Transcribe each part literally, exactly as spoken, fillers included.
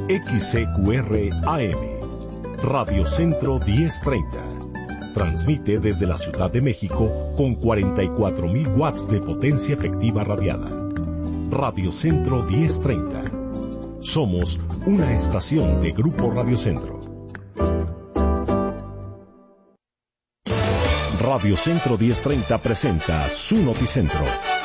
X C Q R A M, Radio Centro diez treinta. Transmite desde la Ciudad de México con cuarenta y cuatro mil watts de potencia efectiva radiada. Radio Centro diez treinta. Somos una estación de Grupo Radio Centro. Radio Centro diez treinta presenta su Noticentro.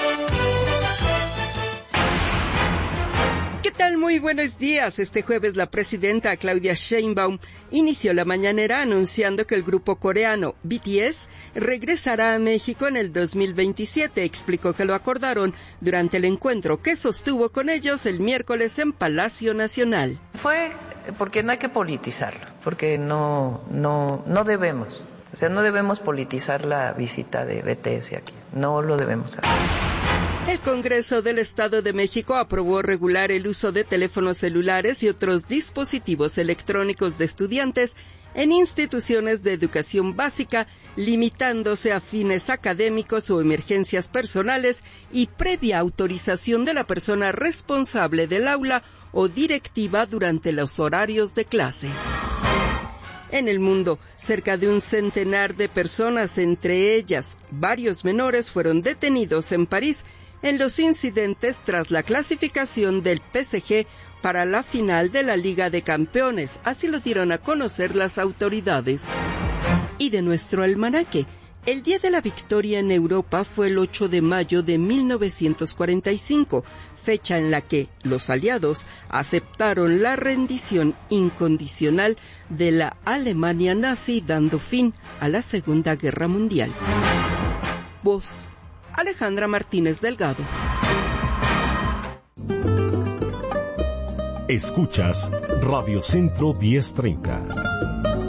¿Qué tal? Muy buenos días. Este jueves la presidenta Claudia Sheinbaum inició la mañanera anunciando que el grupo coreano B T S regresará a México en el dos mil veintisiete. Explicó que lo acordaron durante el encuentro que sostuvo con ellos el miércoles en Palacio Nacional. Fue porque no hay que politizarlo, porque no, no, no debemos. O sea, no debemos politizar la visita de B T S aquí. No lo debemos hacer. El Congreso del Estado de México aprobó regular el uso de teléfonos celulares y otros dispositivos electrónicos de estudiantes en instituciones de educación básica, limitándose a fines académicos o emergencias personales y previa autorización de la persona responsable del aula o directiva durante los horarios de clases. En el mundo, cerca de un centenar de personas, entre ellas varios menores, fueron detenidos en París en los incidentes tras la clasificación del P S G para la final de la Liga de Campeones. Así lo dieron a conocer las autoridades. Y de nuestro almanaque, el Día de la Victoria en Europa fue el ocho de mayo de mil novecientos cuarenta y cinco, fecha en la que los aliados aceptaron la rendición incondicional de la Alemania nazi, dando fin a la Segunda Guerra Mundial. Voz: Alejandra Martínez Delgado. Escuchas Radio Centro diez treinta.